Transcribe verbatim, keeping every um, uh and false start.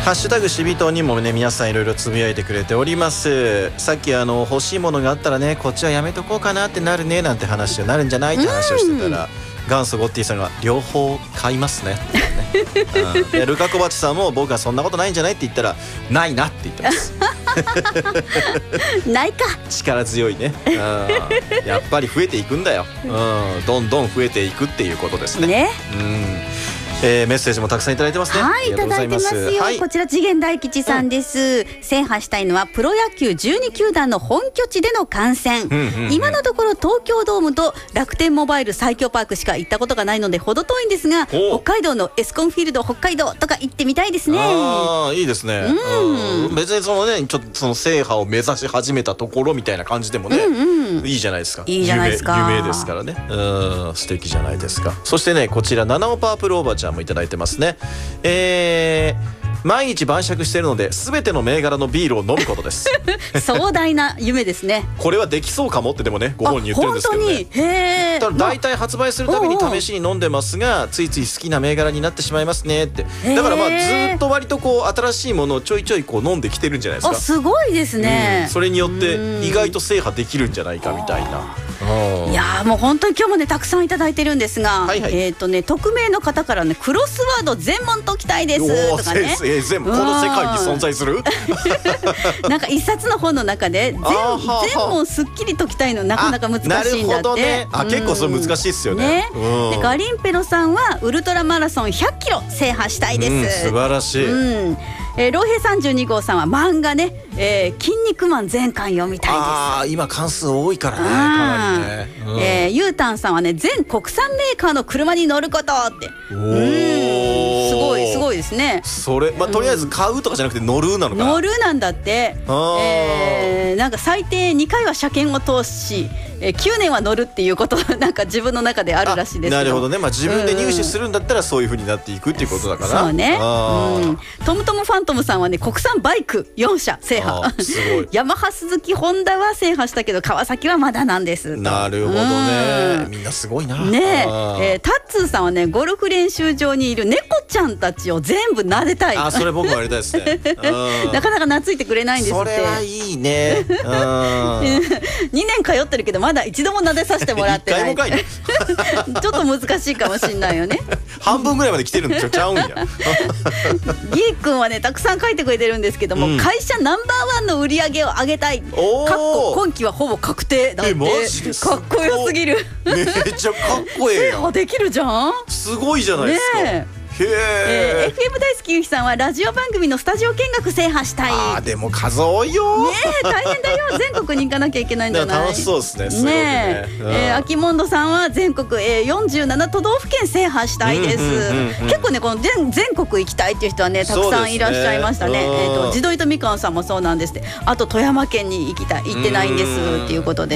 ハッシュタグしびとにもね皆さんいろいろつぶやいてくれております。さっきあの欲しいものがあったらねこっちはやめとこうかなってなるねなんて話になるんじゃないって話をしてたら、元祖ゴッティさんが両方買いますねってね、うん、でルカコバチさんも僕はそんなことないんじゃないって言ったらないなって言ってますないか。 力強いね、うん、やっぱり増えていくんだよ、うん、どんどん増えていくっていうことですね。 ね、 うんえー、メッセージもたくさんいただいてますね。 はい、いただいてますよ、はい、こちら次元大吉さんです、うん、制覇したいのはプロ野球じゅうに球団の本拠地での観戦、うんうんうん、今のところ東京ドームと楽天モバイル最強パークしか行ったことがないのでほど遠いんですが、北海道のエスコンフィールド北海道とか行ってみたいですね。 ああいいですね、 うん、 別にそのねちょっとその制覇を目指し始めたところみたいな感じでもね、うんうん、いいじゃないですか。 いいじゃないですか。 夢、夢ですからね、うん素敵じゃないですか。そしてねこちら七尾パープルおばちゃんもいただいてますね。えー毎日晩酌しているので全ての銘柄のビールを飲むことです壮大な夢ですね。 これはできそうかもってでもねご本人言ってるんですけどね。 本当にへー。 ただ大体発売するたびに試しに飲んでますがついつい好きな銘柄になってしまいますねって。だからまあずっと割とこう新しいものをちょいちょいこう飲んできてるんじゃないですか。 あすごいですね、 うん、それによって意外と制覇できるんじゃないかみたいな。 いやーもう本当に今日もねたくさんいただいてるんですが、はいはい、えっとね匿名の方からねクロスワード全問解きたいですとかね。 えー、全この世界に存在するなんか一冊の本の中で全全問すっきり解きたいのなかなか難しいんだって。 ね、あ、うん、結構それ難しいっすよね。ね、 うん、でガリンペロさんはウルトラマラソンひゃっキロ制覇したいです、 うん、素晴らしい、 うんえー、老平さんじゅうに号さんは漫画ね、えー、筋肉マン全巻読みたいです。 ああ今関数多いからねかなりね、 うんえー、ゆうたんさんはね全国産メーカーの車に乗ることって。おーすごいすごいですね。 それ、まあ、とりあえず買うとかじゃなくて乗るなのかな。 乗るなんだって、えー、なんか最低にかいは車検を通し、えー、きゅうねんは乗るっていうことなんか自分の中であるらしいですけど。 なるほどね、まあ、自分で入手するんだったらそういう風になっていくっていうことだから。 そうね、うん、トムトムファントムさんはね国産バイクよんしゃ制覇。すごいヤマハスズキホンダは制覇したけど川崎はまだなんですと。 なるほどね、みんなすごいなねええー、タッツーさんはねゴルフ練習場にいる猫ちゃんたちを全部撫でたい。 あそれ僕もやりたいですねなかなか懐いてくれないんですって。 それはいいねにねん通ってるけどまだ一度も撫でさせてもらってない。いっかいもかいちょっと難しいかもしれないよね半分ぐらいまで来てるんちゃうんやギーくんはねたくさん書いてくれてるんですけども、うん、会社ナンバーワンの売り上げを上げたいかっこ今期はほぼ確定だって。マジですかっこよすぎるめっちゃかっこええやん。 制覇できるじゃん。 すごいじゃないですか、ねへえー、エフエム 大好きゆうきさんはラジオ番組のスタジオ見学制覇したい。 あでも数多いよ、 ね、大変だよ全国に行かなきゃいけないんじゃない。 楽しそうですね。すごいね、 ねえ、うんえー、秋モンドさんは全国、えー、よんじゅうなな都道府県制覇したいです、うんうんうんうん、結構ねこの 全, 全国行きたいっていう人はねたくさんいらっしゃいました ね, ね、えー、と地鶏とみかんさんもそうなんですって。あと富山県に行きたい行ってないんですっていうことで